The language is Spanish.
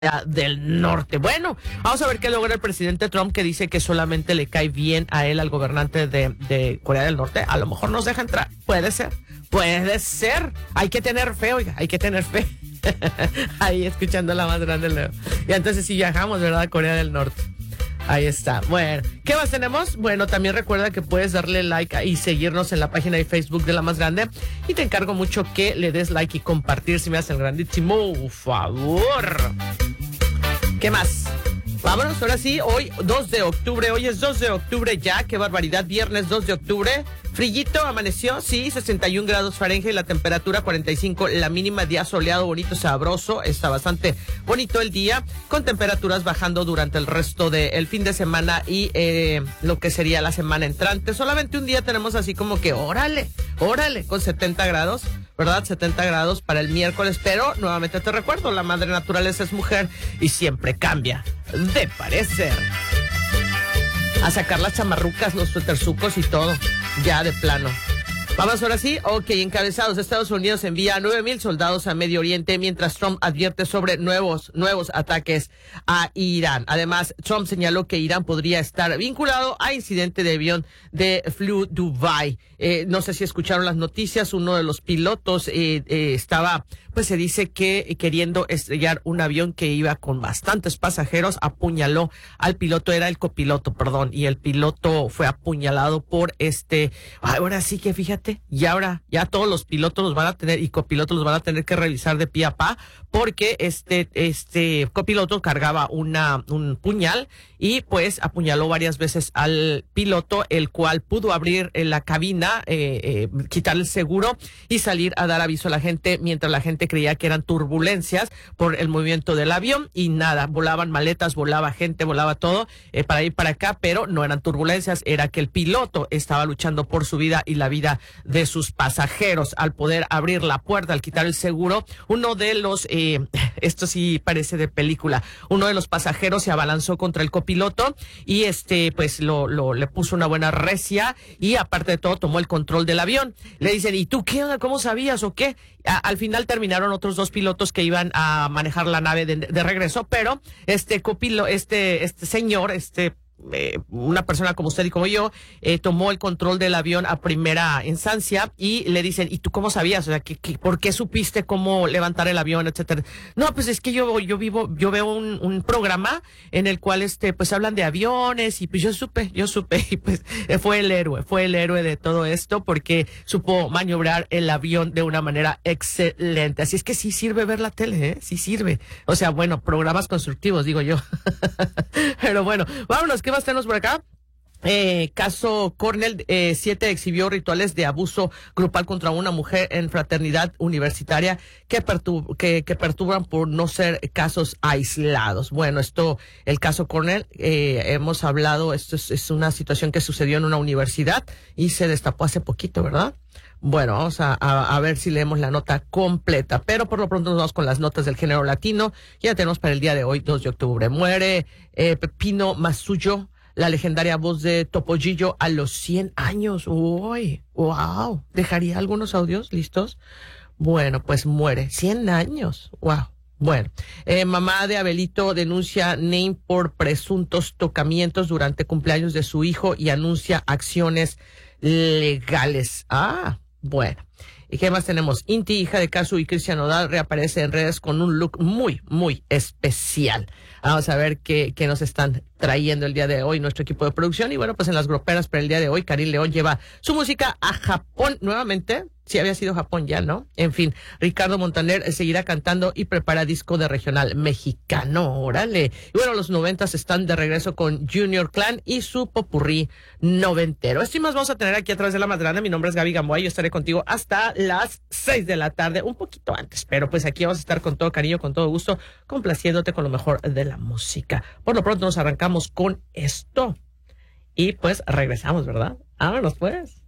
del Norte. Bueno, vamos a ver qué logra el presidente Trump, que dice que solamente le cae bien a él, al gobernante de Corea del Norte. A lo mejor nos deja entrar. Puede ser. Hay que tener fe, oiga, hay que tener fe. Ahí escuchando la más grande, Leo. Y entonces sí viajamos, ¿verdad? A Corea del Norte. Ahí está. Bueno, ¿qué más tenemos? Bueno, también recuerda que puedes darle like y seguirnos en la página de Facebook de La Más Grande. Y te encargo mucho que le des like y compartir, si me haces el grandísimo favor. ¿Qué más? Vámonos, ahora sí, hoy 2 de octubre, hoy es 2 de octubre ya, qué barbaridad, viernes 2 de octubre, frillito, amaneció, sí, 61 grados Fahrenheit, la temperatura 45, la mínima, día soleado, bonito, sabroso, está bastante bonito el día, con temperaturas bajando durante el resto del fin de semana y lo que sería la semana entrante. Solamente un día tenemos así como que, órale, con 70 grados. ¿Verdad? 70 grados para el miércoles, pero nuevamente te recuerdo, la madre naturaleza es mujer y siempre cambia de parecer. A sacar las chamarrucas, los suéterzucos y todo, ya de plano. Vamos ahora sí, ok, encabezados. Estados Unidos envía 9,000 soldados a Medio Oriente, mientras Trump advierte sobre nuevos ataques a Irán. Además, Trump señaló que Irán podría estar vinculado a incidente de avión de Flu Dubai. No sé si escucharon las noticias, uno de los pilotos estaba, pues se dice que queriendo estrellar un avión que iba con bastantes pasajeros, apuñaló al piloto, era el copiloto, perdón, y el piloto fue apuñalado por ahora sí que fíjate, y ahora ya todos los pilotos los van a tener y copilotos los van a tener que revisar de pie a pa, porque este copiloto cargaba un puñal y pues apuñaló varias veces al piloto, el cual pudo abrir la cabina, quitar el seguro y salir a dar aviso a la gente, mientras la gente creía que eran turbulencias por el movimiento del avión y nada, volaban maletas, volaba gente, volaba todo para ir para acá, pero no eran turbulencias, era que el piloto estaba luchando por su vida y la vida de sus pasajeros. Al poder abrir la puerta, al quitar el seguro, uno de los, esto sí parece de película, uno de los pasajeros se abalanzó contra el copiloto y pues le puso una buena recia y aparte de todo tomó el control del avión. Le dicen, ¿y tú qué onda? ¿Cómo sabías o qué? Al final terminaron otros dos pilotos que iban a manejar la nave de regreso, pero este señor, una persona como usted y como yo, tomó el control del avión a primera instancia y le dicen, ¿y tú cómo sabías? O sea, ¿por qué supiste cómo levantar el avión, etcétera? No, pues es que yo veo un programa en el cual pues hablan de aviones y pues yo supe y pues fue el héroe de todo esto porque supo maniobrar el avión de una manera excelente. Así es que sí sirve ver la tele, sí sirve. O sea, bueno, programas constructivos, digo yo. Pero bueno, vámonos, ¿qué más tenemos por acá? Caso Cornell, 7 exhibió rituales de abuso grupal contra una mujer en fraternidad universitaria que perturban por no ser casos aislados. Bueno, el caso Cornell, hemos hablado, esto es una situación que sucedió en una universidad y se destapó hace poquito, ¿verdad? Bueno, vamos a ver si leemos la nota completa, pero por lo pronto nos vamos con las notas del género latino. Ya tenemos para el día de hoy, 2 de octubre. Muere Pepino Masuyo, la legendaria voz de Topollillo, a los 100 años. Uy, wow. ¿Dejaría algunos audios listos? Bueno, pues muere. 100 años. Wow. Bueno, mamá de Abelito denuncia Name por presuntos tocamientos durante cumpleaños de su hijo y anuncia acciones legales. Bueno. ¿Y qué más tenemos? Inti, hija de Casu y Cristian Nodal, reaparece en redes con un look muy, muy especial. Vamos a ver qué nos están trayendo el día de hoy nuestro equipo de producción. Y bueno, pues en las groperas para el día de hoy, Karim León lleva su música a Japón nuevamente. Sí, había sido Japón ya, ¿no? En fin, Ricardo Montaner seguirá cantando y prepara disco de regional mexicano. Órale. Y bueno, los 90s están de regreso con Junior Clan y su popurrí noventero. Esto y más vamos a tener aquí a través de La Más Grande. Mi nombre es Gaby Gamboa y yo estaré contigo hasta las 6 de la tarde, un poquito antes. Pero pues aquí vamos a estar con todo cariño, con todo gusto, complaciéndote con lo mejor de la música. Por lo pronto nos arrancamos con esto. Y pues regresamos, ¿verdad? Vámonos pues.